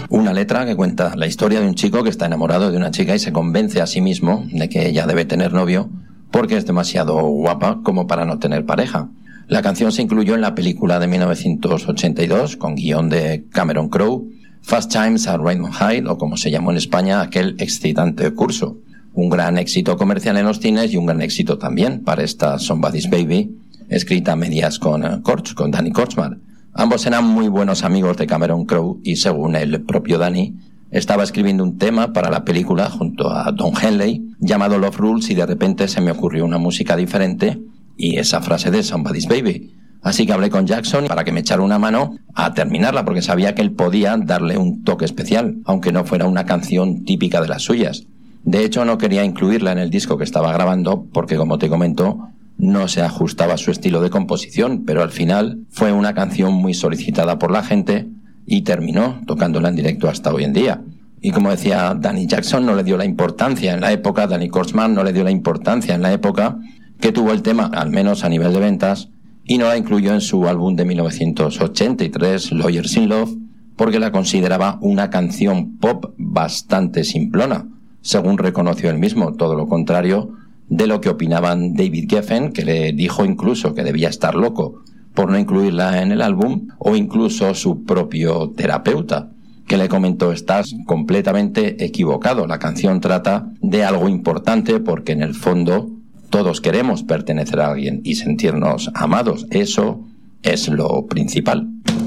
Una letra que cuenta la historia de un chico que está enamorado de una chica y se convence a sí mismo de que ella debe tener novio porque es demasiado guapa como para no tener pareja. La canción se incluyó en la película de 1982 con guión de Cameron Crowe, Fast Times at Ridgemont High, o como se llamó en España, aquel excitante curso. Un gran éxito comercial en los cines y un gran éxito también para esta Somebody's Baby, escrita a medias con Danny Kortchmar. Ambos eran muy buenos amigos de Cameron Crowe y, según el propio Danny, estaba escribiendo un tema para la película junto a Don Henley llamado Love Rules y de repente se me ocurrió una música diferente y esa frase de Somebody's Baby. Así que hablé con Jackson para que me echara una mano a terminarla porque sabía que él podía darle un toque especial, aunque no fuera una canción típica de las suyas. De hecho, no quería incluirla en el disco que estaba grabando porque, como te comento, no se ajustaba a su estilo de composición, pero al final fue una canción muy solicitada por la gente y terminó tocándola en directo hasta hoy en día. Y como decía Danny Jackson, no le dio la importancia en la época, Danny Kortchmar no le dio la importancia en la época que tuvo el tema, al menos a nivel de ventas, y no la incluyó en su álbum de 1983, Lawyers in Love, porque la consideraba una canción pop bastante simplona, según reconoció él mismo, todo lo contrario de lo que opinaban David Geffen, que le dijo incluso que debía estar loco por no incluirla en el álbum, o incluso su propio terapeuta, que le comentó: estás completamente equivocado, la canción trata de algo importante porque en el fondo todos queremos pertenecer a alguien y sentirnos amados, eso es lo principal.